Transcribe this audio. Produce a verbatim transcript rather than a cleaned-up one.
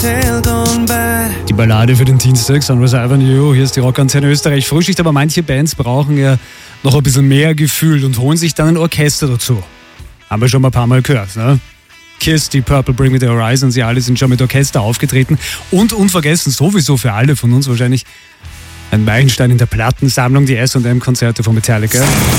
Die Ballade für den Dienstag, Sunrise Avenue, hier ist die Rockantenne Österreich Frühschicht, aber manche Bands brauchen ja noch ein bisschen mehr Gefühl und holen sich dann ein Orchester dazu. Haben wir schon mal ein paar Mal gehört, ne? Kiss, die Purple, Bring Me The Horizon, sie alle sind schon mit Orchester aufgetreten und unvergessen sowieso für alle von uns wahrscheinlich ein Meilenstein in der Plattensammlung, die S und M-Konzerte von Metallica.